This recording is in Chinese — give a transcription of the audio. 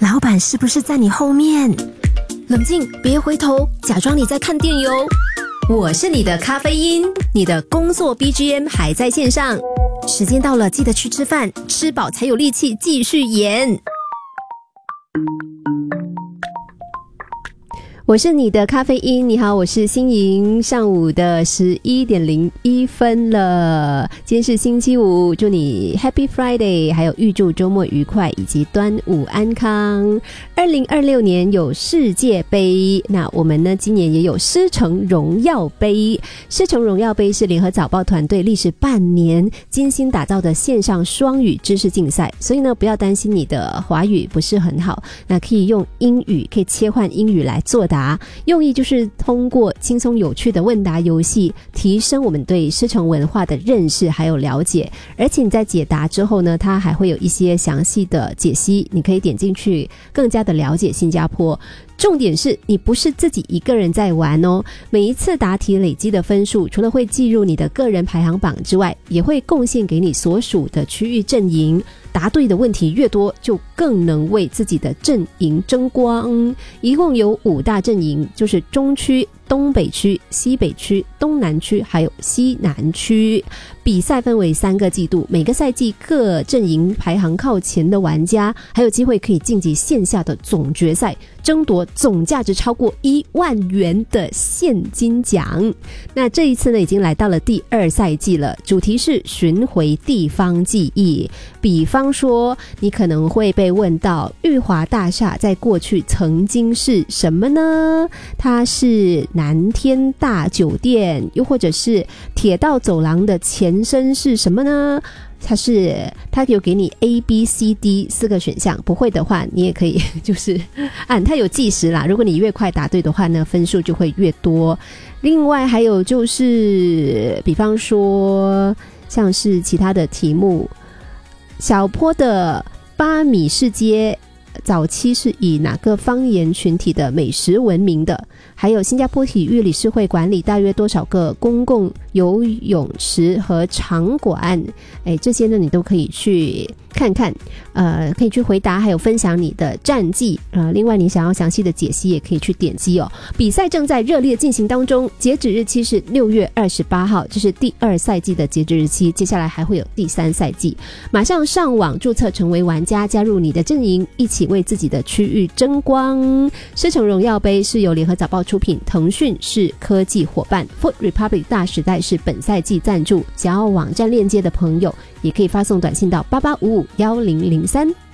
老板是不是在你后面？冷静，别回头，假装你在看电邮。我是你的咖啡因，你的工作 BGM 还在线上。时间到了，记得去吃饭，吃饱才有力气继续演。我是你的咖啡因，你好，我是欣莹。上午的11:01了，今天是星期五，祝你 Happy Friday， 还有预祝周末愉快以及端午安康。2026年有世界杯，那我们呢今年也有狮城荣耀杯。狮城荣耀杯是联合早报团队历时半年精心打造的线上双语知识竞赛，所以呢不要担心你的华语不是很好，那可以用英语，可以切换英语来作答，用意就是通过轻松有趣的问答游戏提升我们对狮城文化的认识还有了解，而且你在解答之后呢，它还会有一些详细的解析，你可以点进去更加的了解新加坡。重点是你不是自己一个人在玩哦，每一次答题累积的分数除了会计入你的个人排行榜之外，也会贡献给你所属的区域阵营，答对的问题越多就更能为自己的阵营争光。一共有5大阵营，就是中区、东北区、西北区、东南区还有西南区。比赛分为3个季度，每个赛季各阵营排行靠前的玩家还有机会可以晋级线下的总决赛，争夺总价值超过1万元的现金奖。那这一次呢已经来到了第2赛季了，主题是寻回地方记忆。比方说你可能会被问到裕华大厦在过去曾经是什么呢？它是南天大酒店，又或者是铁道走廊的前身是什么呢？它有给你 A、B、C、D 4个选项，不会的话你也可以就是它有计时啦，如果你越快答对的话呢，分数就会越多。另外还有就是比方说像是其他的题目，小坡的巴米士街早期是以哪个方言群体的美食闻名的？还有新加坡体育理事会管理大约多少个公共游泳池和场馆？这些呢你都可以去看看，可以去回答，还有分享你的战绩。另外你想要详细的解析也可以去点击哦。比赛正在热烈进行当中，截止日期是6月28号，这是第2赛季的截止日期，接下来还会有第3赛季。马上上网注册成为玩家，加入你的阵营，一起为自己的区域争光。狮城荣耀杯是由联合早报出品，腾讯是科技伙伴， Food Republic 大时代是本赛季赞助。想要网站链接的朋友也可以发送短信到88551003。